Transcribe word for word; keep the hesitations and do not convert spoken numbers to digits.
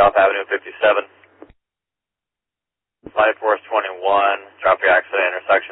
South Avenue fifty-seven. Light Force twenty-one, drop your accident intersection.